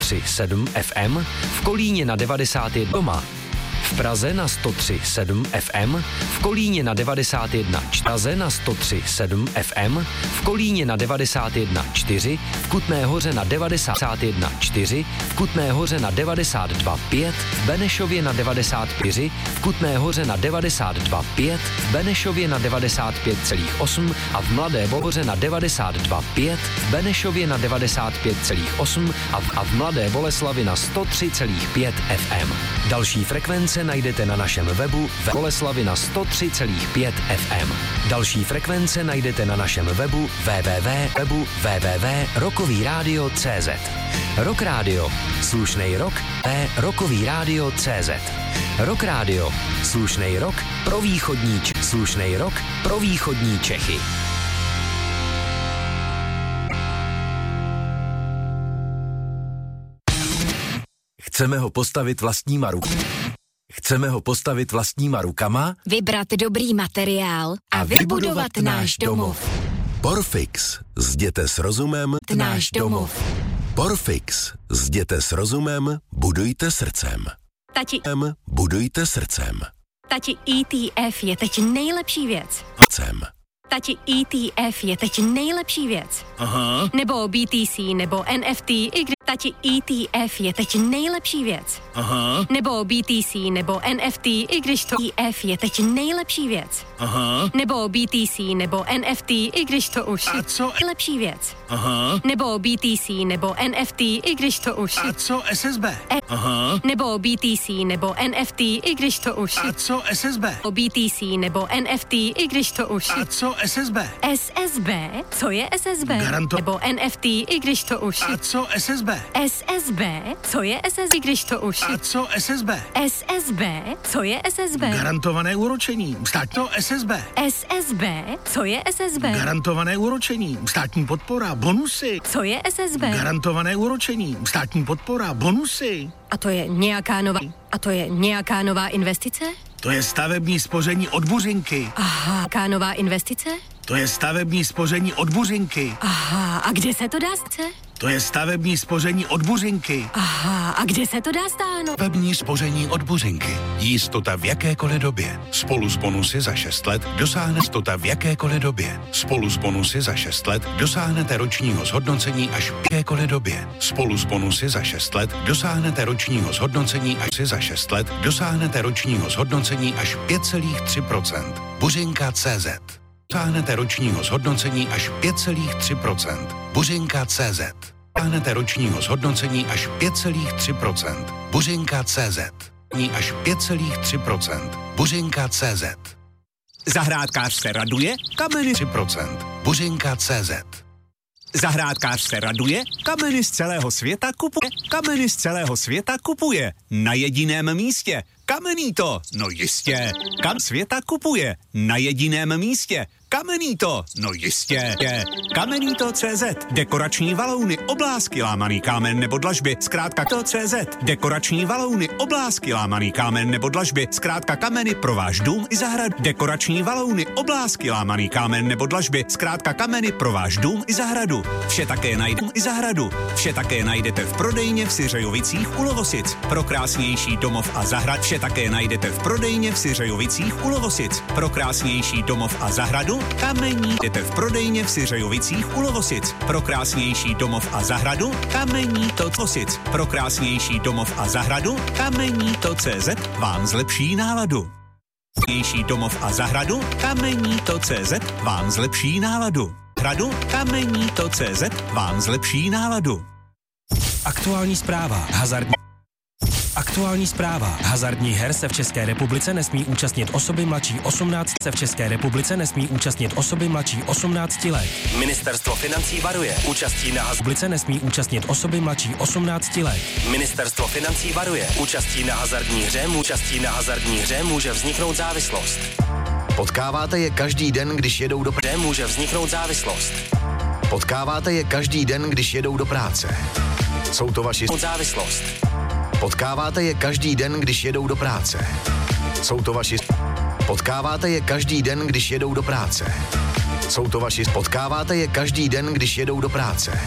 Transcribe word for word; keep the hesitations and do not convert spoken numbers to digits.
tři sedm F M, v Kolíně na devadesát jedna doma. V Praze na sto tři sedm F M, v Kolíně na devadesát jedna Praze na sto tři sedm F M, v Kolíně na devadesát jedna čtyři, v Kutné Hoře na devadesát jedna čtyři, v Kutné Hoře na devadesát dva pět, v Benešově na devadesát čtyři, v Kutné Hoře na devadesát dva pět, v Benešově na devadesát pět celá osm a v Mladé Bohoře na devadesát dva pět, v Benešově na devadesát pět celá osm a v, a v Mladé Boleslavi na sto tři celá pět F M. Další frekvence najdete na našem webu v Boleslavi na sto tři celá pět F M. Další frekvence najdete na našem webu www webu www tečka rokový rádio tečka cé zet. Rock Radio, slušnej rock, e rokový rádio tečka cé zet. Rock Radio, slušnej rock pro východní Č- slušnej rock pro východní Čechy. Chceme ho postavit vlastníma rukama. Chceme ho postavit vlastníma rukama, vybrat dobrý materiál a, a vybudovat, vybudovat náš domov. Porfix. Zděte s rozumem náš domov. Porfix. Zděte s rozumem, budujte srdcem. Tati, budujte srdcem. Tati, E T F je teď nejlepší věc. Srdcem. Tati, E T F je teď nejlepší věc. Aha. Nebo B T C, nebo N F T, i kdy... Tati, E T F je teď nejlepší věc. Aha. Nebo B T C, nebo N F T, i když to E T F je teď nejlepší věc. Aha. Nebo B T C, nebo N F T, i když to už A co? nejlepší věc. Aha. Nebo B T C, nebo N F T, i když to už A co S S B? E- Aha. Nebo B T C, nebo N F T, i když to už A co S S B? B T C, nebo N F T, i když to už A co S S B? S S B? Co je S S B? Garanto- Nebo N F T, i když to už A co S S B? S S B? Co je S S B? I když to už A co S S B? S S B? Co je S S B? Garantované úročení. Státní S S B. S S B? Co je S S B? Garantované úročení. Státní podpora. Bonusy. Co je S S B? Garantované úročení. Státní podpora. Bonusy. A to je nějaká nová... A to je nějaká nová investice? To je stavební spoření od Buřinky. Aha, jaká nová investice? To je stavební spoření od Buřinky. Aha, a kde se to dá chce? To je stavební spoření od Buřinky. Aha, a kde se to dá stáhnout? Stavební spoření od Buřinky. Jistota v jakékoliv době. Spolu s bonusy za šest let dosáhne jistota v jakékoliv době. Spolu s bonusy za šest let dosáhnete ročního zhodnocení až v jakékoliv době. Spolu s bonusy za šest let dosáhnete ročního zhodnocení až za šest let dosáhnete ročního zhodnocení až pět celá tři procenta. Buřinka tečka cé zet. Dosáhnete ročního zhodnocení až pět celá tři procenta. Buřinka tečka cé zet. Dosáhnete ročního zhodnocení až pět celá tři procenta. Buřinka tečka cé zet. Až pět celá tři procenta. Buřinka tečka cé zet. Zahrádkář se raduje, kameny tři procenta. Buřinka tečka cé zet. Zahrádkář se raduje, kameny z celého světa kupuje, kameny z celého světa kupuje, na jediném místě. Kamenný to, no jistě. Kam světa kupuje, na jediném místě. Kamenný to, no jistě. Kamenný to tečka cé zet. Dekorační valouny, oblásky, lámaný kámen nebo dlažby. Zkrátka to tečka cé zet. Dekorační valouny, oblásky, lámaný kámen nebo dlažby. Zkrátka kameny pro váš dům i zahradu. Dekorační valouny, oblásky, lámaný kámen nebo dlažby. Zkrátka kameny pro váš dům i zahradu. Vše také najdete i zahradu. Vše také najdete v prodejně v Syřejovicích u Lovosic. Pro krásnější domov a zahrad vše také najdete v prodejně v Syřejovicích u Lovosic. Pro krásnější domov a zahradu kamení jdete v prodejně v Syřejovicích u Lovosic. Pro krásnější domov a zahradu kamení to Lovosic. Pro krásnější domov a zahradu kamení to tečka cé zet vám zlepší náladu. Krásnější domov a zahradu kamení to tečka cé zet vám zlepší náladu. Hradu kamení to tečka cé zet vám zlepší náladu. Aktuální zpráva. Hazardní Aktuální zpráva. Hazardních her se v České republice nesmí účastnit osoby mladší osmnáct se v České republice nesmí účastnit osoby mladší osmnáct let. Ministerstvo financí varuje. Účastí na Republice nesmí účastnit osoby mladší osmnáct let. Ministerstvo financí varuje. Účastí na hazardní hře, účastí na hazardní hře může vzniknout závislost. Potkáváte je každý den, když jedou do Hře může vzniknout závislost. Potkáváte je každý den, když jedou do práce. Jsou to vaši závislost. Potkáváte je každý den, když jedou do práce. Jsou to vaši Potkáváte je každý den, když jedou do práce. Jsou to vaši Potkáváte je každý den, když jedou do práce.